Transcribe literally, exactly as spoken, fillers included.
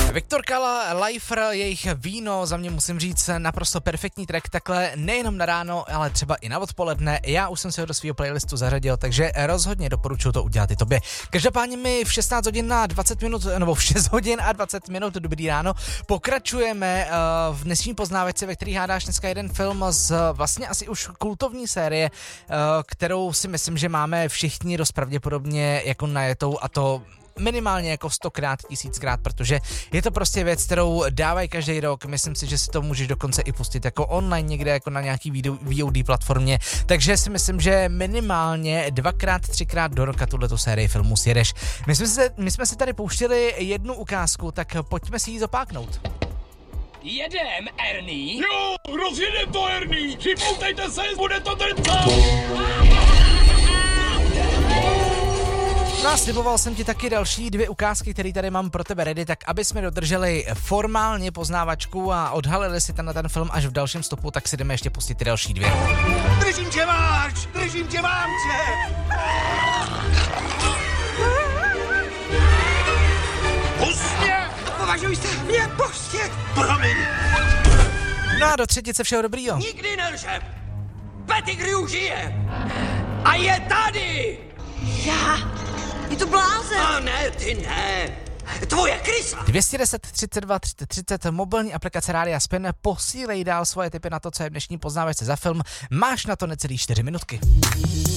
Viktor Kala, Leifer, jejich Víno, za mě musím říct naprosto perfektní track, takhle nejenom na ráno, ale třeba i na odpoledne. Já už jsem si ho do svého playlistu zařadil, takže rozhodně doporučuji to udělat i tobě. Každopádně mi v šestnáct hodin na dvacet minut, nebo v šest hodin a dvacet minut, dobrý ráno, pokračujeme uh, v dnešní poznávačce, ve který hádáš dneska jeden film z vlastně asi už kultovní série, uh, kterou si myslím, že máme všichni dost pravděpodobně jako najetou, a to minimálně jako stokrát, tisíckrát, protože je to prostě věc, kterou dávají každý rok. Myslím si, že si to můžeš dokonce i pustit jako online někde, jako na nějaký V O D platformě. Takže si myslím, že minimálně dvakrát, třikrát do roka tuhletu sérii filmů sjedeš. My jsme, se, my jsme si tady pouštili jednu ukázku, tak pojďme si ji zopáknout. Jedem, Ernie? Jo, rozjedem to, Ernie! Připoutejte se, bude to drcat! No a sliboval jsem ti taky další dvě ukázky, které tady mám pro tebe ready, tak aby jsme dodrželi formálně poznávačku a odhalili si ten na ten film až v dalším stopu, tak si jdeme ještě pustit ty další dvě. Držím tě, váš! Držím tě, vám tě! Pust mě! Považuj se mě pustit! Promiň! No a do třetice všeho dobrýho. Nikdy nelžem! Pettigrew žije! A je tady! Já? Je to blázen! A ne, ty ne! Tvoje krysa! dvě stě deset, třicet dva, třicet třicet, mobilní aplikace Rádia Spin, posílej dál svoje tipy na to, co je v dnešní poznávačce za film. Máš na to necelý čtyři minutky.